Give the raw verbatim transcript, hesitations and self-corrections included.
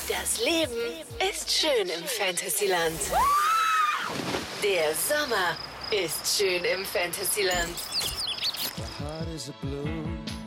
Das Leben ist schön im Fantasyland. Der Sommer ist schön im Fantasyland. My heart is a blue.